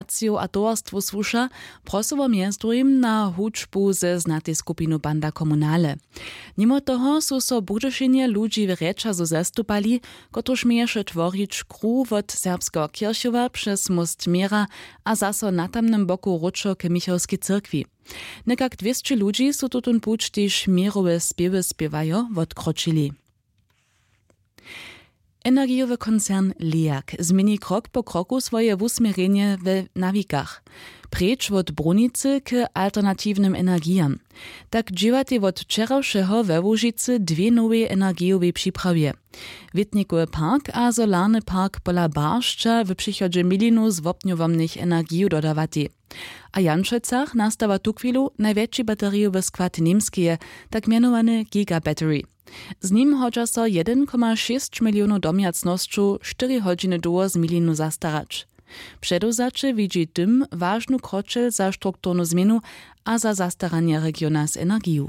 raciju a towarstwu słusza, prosowo mjezdrujem na hudžbu ze znatej skupinu Banda Komunale. Mimo toho su so budžešenje ludzi w rečazu zastupali, kotruž mieješe tvorić kru wot serbskeho kirchowa przez most Mera a zaso na tamnym boku ručo ke Michałskiej cyrkwi. Nekak 200 ludzi su tutun puć tež mierowe spiewy spiewajo odkročili. Energiowy koncern LEAG zmieni krok po kroku swoje usmierenie w nawikach. Precz od brunicy k alternatywnym energijam. Tak dziewate od wczorajszego we Łužicy dwie nowe energiowe przyprawie. Witnikowy park a solarny park pola Barszcza w przychodzie milinu zwopniowomnych energii dodawati. A Janšecach nastawa tu chwilu największy bateriowy skład niemskie, tak mianowany Gigabattery. Z nim hodźa so 1,6 milionu domiacnościu 4 godziny długo z milinu zastarać. Przeduzacze widzi tym ważną kroczel za strukturną zmianu a za zastaranie regiona z energią.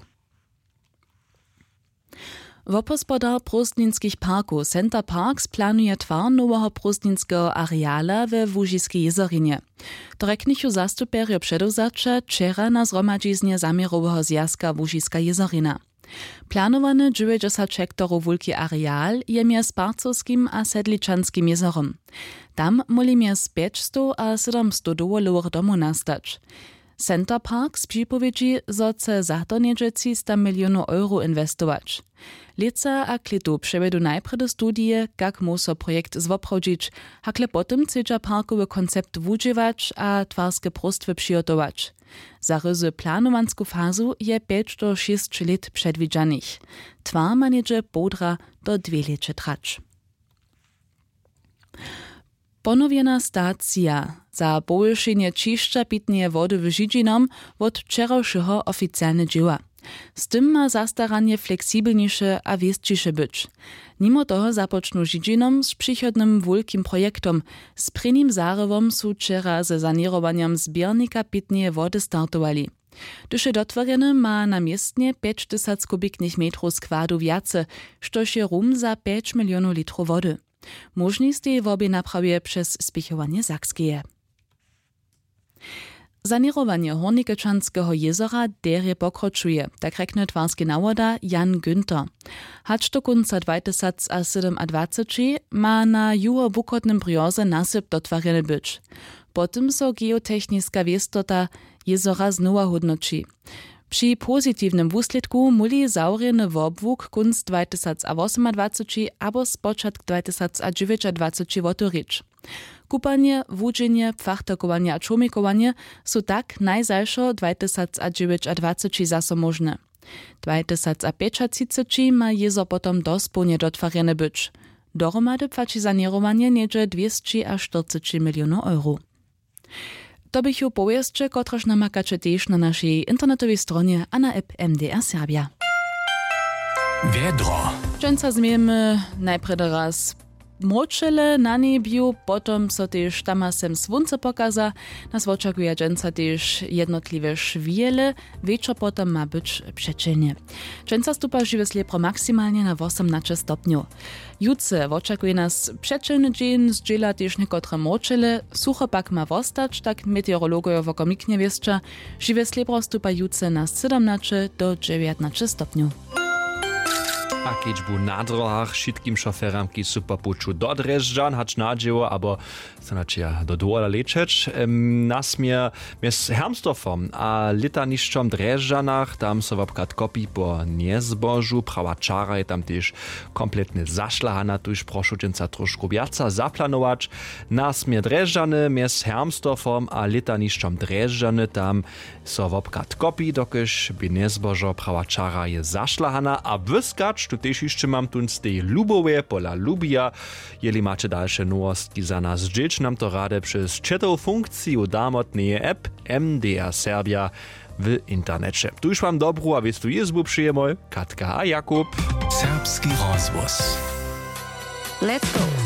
Wopospodar prostninskich parków Center Parks planuje twar nowego prostninskiego areala we Łužiskiej jezerinie. Doreknichu zastuperio przeduzacze wczera na zgromadziznie zamierowego zjazka Łužiska jezerina. Planowany 90 hektarów wielki areal je między Parcowskim a Sedliczanskim jezerom. Tam moli między 500 a 700 dołolowych domów nastać. Center Parks przypowiedzi, że chce za to niedzie 300 milionów euro inwestować. Lica a klitu przevedu najprede studije, jak muso projekt zwoprawdzić, hakle potem chcedza parkowy koncept wudziewać a twarskie prostwy przygotować. Za ryzy planowansku fazu je 5 do 6 lat przedwidzianych. Twar ma niedzie podra do 2 lecie trać. Ponowiena stacja za połyszenie čišća pitnej wody w Židžinom od wczorajszego oficjalne dzieła. Z tym ma zastaranie fleksibelniejsze a wiestniejsze być. Mimo toho zapoczną Židžinom z przychodnym wielkim projektom. Z prynim zarywom su wczera ze sanierowaniem zbiornika pitnej wody startowali. Dyše dotworjene ma na miestnie 5000 kubiknych metrów składu wiace, štož je rum za 5 milionów litrów wody. Możność tej w obie naprawie przez spichowanie Sakskie. Sanierowanie Hornikečanského jezera derje pokročuje, tak rekne twarski nawoda Jan Günther. Hacz do konca 2027 ma na juho-wuchodnym brioze nasyp dotwarjene być. Potem so geotechniska wiestota jezera znowa hodnoči. Przy pozytywnym wusledku muli zaurjeny wobwuk kunst 2028 abo z początku 2029 wotorić. Kupanie, wudzenie, pfachtakowanie a człomikowanie są tak najzalszo 2029 zaso możne. 2035 ma jezo potom dospełnie dotwarjene być. Dohromady płaci sanierowanie niedzie 240 milionów euro. To bych ju powieszcze, kotraż namakacie też na naszej internetowej stronie a na app MDR Serbia. Wiedro. Dżęca zmiemy najpierw raz mročele na niebiu, potom so też tamasem słonce pokaza. Nas oczekuje dżęca też jednotliwe szwiele, wieczór potom ma być przecienie. Dżęca stupa żywe slepro maksymalnie na 18 stopniu. Jutce oczekuje nas przecielny dzień, zdziela też niekotre mročele, sucho pak ma wostać, tak meteorologowie wokomiknie wieszcza, żywe slepro stupa jutce na 17 do 19 stopniu. A keď bu na drogach všetkým šoferám, ki sú po puču do Drežďan, hač nadživo, abo sa načia do dôla lečeč, nasmier mes Hermsdorfom a litaniščom Drežďanach, tam so vopkat kopí po nezbožu, prawa čara je tam tiež kompletne zašľahana, tuž prošučenca trošku viaca zaplanovač. Nasmier Drežďany mes Hermsdorfom a litaniščom Drežďany, tam so vopkat kopí, dokež by nezbožo prawa čara je zašľahana a vyskač tu też jeszcze mam tu z tej Lubowie, pola Lubia. Jeli macie dalsze nowostki za nas dzieć, nam to radę przez chatową funkcję damotnej app MDR Serbia w internecie. Tu już wam dobru, a więc tu jest przyjemoj Katka a Jakub. Serbski rozvoz. Let's go!